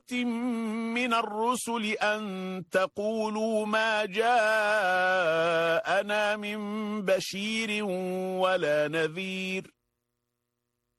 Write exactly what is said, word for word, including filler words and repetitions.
من الرسل أن تقولوا ما جاءنا من بشير ولا نذير